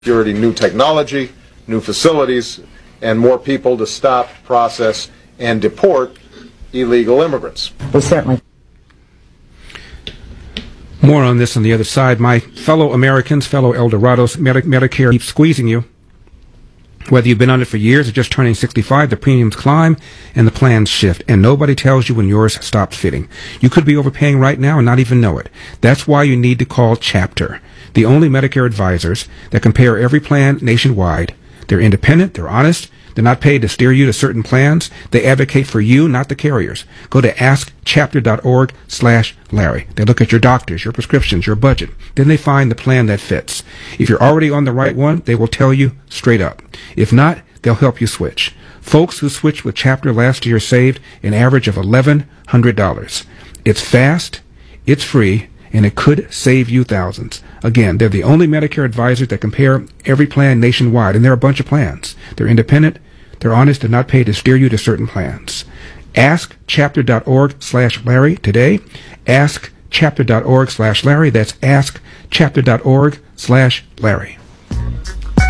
security, new technology, new facilities, and more people to stop, process, and deport illegal immigrants. Well, certainly. More on this on the other side. My fellow Americans, fellow Eldorados, Medicare keeps squeezing you. Whether you've been on it for years or just turning 65, the premiums climb and the plans shift, and nobody tells you when yours stops fitting. You could be overpaying right now and not even know it. That's why you need to call Chapter, the only Medicare advisors that compare every plan nationwide. They're independent, they're honest, they're not paid to steer you to certain plans. They advocate for you, not the carriers. Go to askchapter.org/Larry. They look at your doctors, your prescriptions, your budget. Then they find the plan that fits. If you're already on the right one, they will tell you straight up. If not, they'll help you switch. Folks who switched with Chapter last year saved an average of $1,100. It's fast, it's free, and it could save you thousands. Again, they're the only Medicare advisors that compare every plan nationwide, and there are a bunch of plans. They're independent, they're honest, they're not paid to steer you to certain plans. AskChapter.org/Larry today. AskChapter.org/Larry. That's AskChapter.org/Larry.